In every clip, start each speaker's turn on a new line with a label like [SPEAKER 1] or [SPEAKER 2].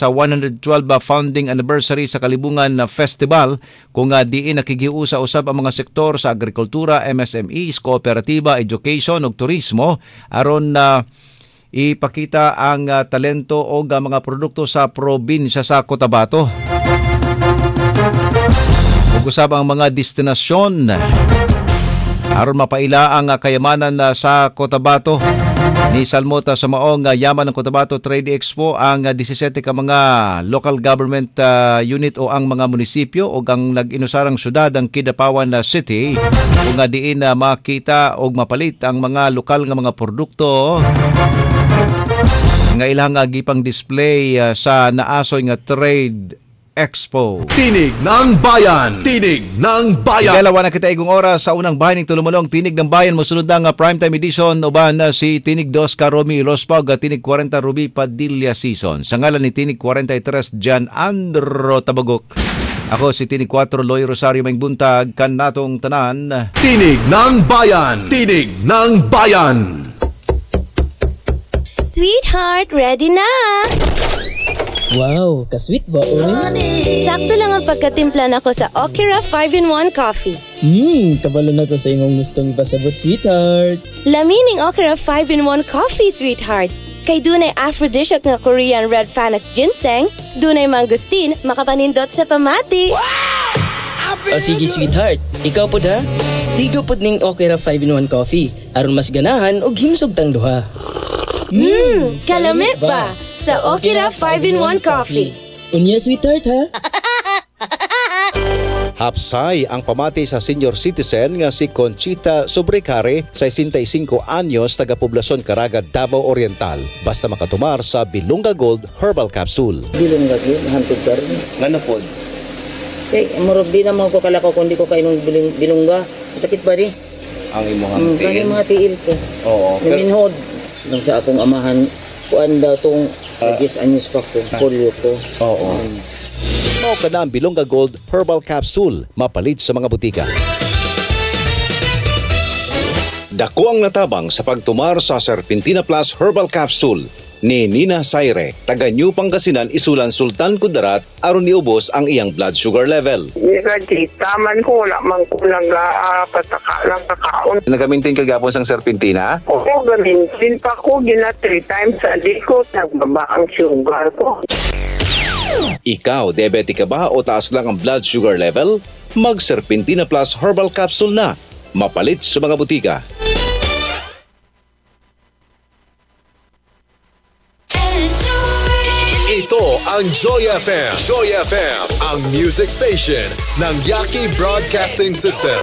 [SPEAKER 1] sa 112 founding anniversary sa Kalibungan Festival kung diin nakigiusa-usab ang mga sektor sa agrikultura, MSMEs, kooperatiba, education ug turismo aron ipakita ang talento o mga produkto sa probinsya sa Cotabato. Ug-usab ang mga destinasyon aron mapaila ang kayamanan sa Cotabato. Ni salmota sa maong yaman ng Cotabato Trade Expo ang 17 ka mga local government unit o ang mga munisipyo o ang nag-inusarang syudad ang Kidapawan City kung diin makita o mapalit ang mga lokal nga mga produkto nga ilang gipang display sa naasoy nga Trade Expo.
[SPEAKER 2] Tinig ng Bayan! Tinig ng Bayan!
[SPEAKER 1] Ikalawa na kita igong oras sa unang bahay ng Tulumalong Tinig ng Bayan. Musunod na primetime edition uban na si Tinig 2 Karomi Lospag at Tinig 40 Ruby Padilla Season. Sa ngalan ni Tinig 43 Jan Andro Tabagok. Ako si Tinig 4 Loy Rosario Maingbuntag kan natong tanan.
[SPEAKER 2] Tinig ng Bayan! Tinig ng Bayan!
[SPEAKER 3] Sweetheart, ready na!
[SPEAKER 4] Wow, ka-sweet ba, oy?
[SPEAKER 3] Sakto lang ang pagkatimpla nako sa Okra 5-in-1 Coffee.
[SPEAKER 4] Kabalo na ko sa imong gustong ipasabot, sweetheart.
[SPEAKER 3] Lamining Okra 5-in-1 Coffee, sweetheart. Kay dunay aphrodisiac nga Korean red Panax ginseng, dunay mangustin, makapanindot sa pamati.
[SPEAKER 4] O sige, sweetheart. Ikaw po da? Ligo po ning Okra 5-in-1 Coffee. Aron mas ganahan og himsog tang duha.
[SPEAKER 3] Kalamit ba? Sa Okra 5-in-1 Coffee.
[SPEAKER 4] Unya, sweetheart, ha?
[SPEAKER 1] Hapsay ang pamati sa senior citizen nga si Conchita Sobrecare, 65 anyos, taga-poblasyon Caraga, Davao Oriental. Basta makatumar sa Bilunga Gold Herbal Capsule.
[SPEAKER 5] Bilunga Gold, hantod ka rin.
[SPEAKER 4] Ngano po?
[SPEAKER 5] Murag di naman ko kalakaw kundi ko kayo ng bilungga. Sakit ba di?
[SPEAKER 4] Ang imong
[SPEAKER 5] Kaya mga tiil ko.
[SPEAKER 4] Oo.
[SPEAKER 5] Naminhod. Nang sa akong amahan, kuan daw itong 10 anyos pa ko, polio ko.
[SPEAKER 4] Oo.
[SPEAKER 1] Mao ka na ang Bilunga Gold Herbal Capsule, mapalit sa mga butika. Dako ang natabang sa pagtumar sa Serpentina Plus Herbal Capsule ni Nina Saire, taga New Pangasinan, Isulan, Sultan Kudarat, aron niubos ang iyang blood sugar level.
[SPEAKER 6] Taman ko, wala man ko lang pataka lang kakaon.
[SPEAKER 1] Nagamintin ka gapon sang Serpentina?
[SPEAKER 6] Oo, gamintin pa ko, 3 times a day ko, nagbaba ang sugar ko.
[SPEAKER 1] Ikaw, diabetic ka ba o taas lang ang blood sugar level? Mag Serpentina Plus Herbal Capsule na, mapalit sa mga butika.
[SPEAKER 2] Ito ang Joy FM. Joy FM, ang music station ng Yaki Broadcasting System.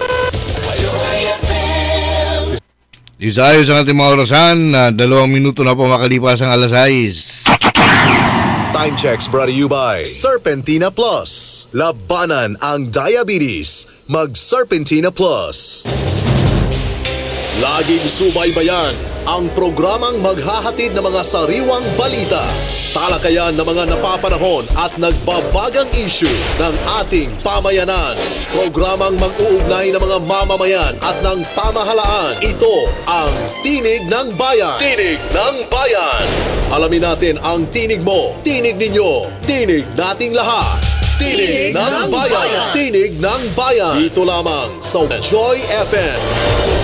[SPEAKER 7] Isayos ang ating mga orasan. 2 minuto na po makalipas ang alas 6.
[SPEAKER 2] Time checks brought to you by Serpentina Plus. Labanan ang diabetes. Mag Serpentina Plus. Laging subaybayan ang programang maghahatid ng mga sariwang balita, talakayan ng mga napapanahon at nagbabagang issue ng ating pamayanan. Programang mag-uugnay ng mga mamamayan at ng pamahalaan. Ito ang Tinig ng Bayan. Tinig ng Bayan. Alamin natin ang tinig mo, tinig ninyo, tinig nating lahat. Tinig ng Bayan. Tinig ng Bayan. Dito lamang sa Joy FM.